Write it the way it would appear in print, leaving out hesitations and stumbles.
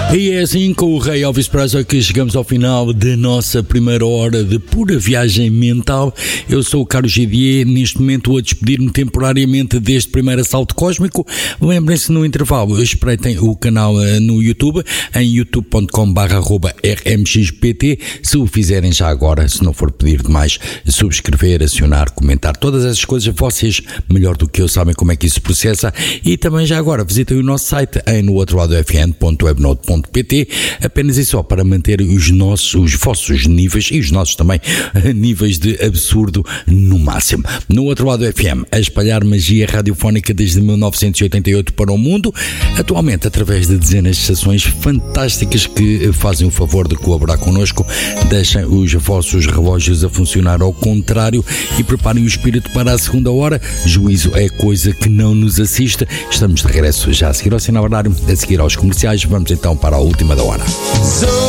E é assim com o Rei Elvis Presley que chegamos ao final da nossa primeira hora de pura viagem mental. Eu sou o Carlos Gidier, neste momento a despedir-me temporariamente deste primeiro assalto cósmico. Lembrem-se, no intervalo, espreitem o canal no YouTube, em youtube.com/rmxpt. Se o fizerem já agora, se não for pedir demais, subscrever, acionar, comentar, todas essas coisas, vocês, melhor do que eu, sabem como é que isso se processa. E também já agora, visitem o nosso site em nooutrolado.fm.webnode.pt. Apenas e só para manter os vossos níveis e os nossos também níveis de absurdo no máximo. No Outro Lado FM, a espalhar magia radiofónica desde 1988 para o mundo, atualmente através de dezenas de estações fantásticas que fazem o favor de colaborar connosco. Deixem os vossos relógios a funcionar ao contrário e preparem o espírito para a segunda hora. Juízo é coisa que não nos assiste. Estamos de regresso já a seguir ao sinal horário, a seguir aos comerciais. Vamos então para a última da hora.